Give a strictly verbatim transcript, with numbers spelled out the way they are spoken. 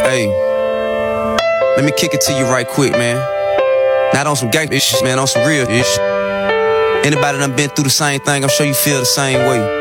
Hey, let me kick it to you right quick, man. Not on some gangsta shit, man, on some real shit. Anybody done been through the same thing, I'm sure you feel the same way.